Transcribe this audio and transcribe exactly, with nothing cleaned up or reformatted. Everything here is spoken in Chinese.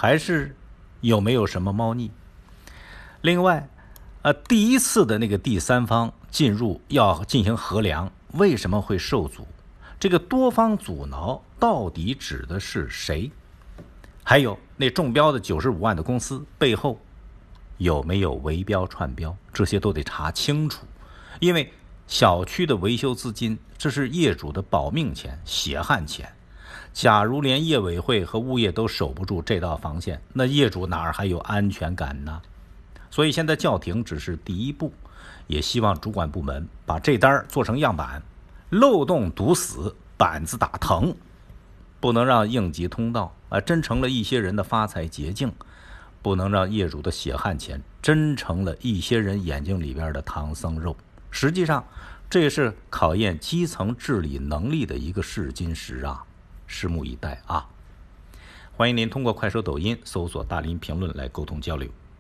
还是有没有什么猫腻？另外，呃，第一次的那个第三方进入要进行核量，为什么会受阻？这个多方阻挠到底指的是谁？还有那中标的九十五万的公司背后有没有围标串标？这些都得查清楚，因为小区的维修资金，这是业主的保命钱、血汗钱。假如连业委会和物业都守不住这道防线，那业主哪儿还有安全感呢？所以现在叫停只是第一步，也希望主管部门把这单做成样板，漏洞堵死，板子打疼，不能让应急通道啊真成了一些人的发财捷径，不能让业主的血汗钱真成了一些人眼睛里边的唐僧肉。实际上，这也是考验基层治理能力的一个试金石啊，拭目以待啊！欢迎您通过快手、抖音搜索大林评论来沟通交流。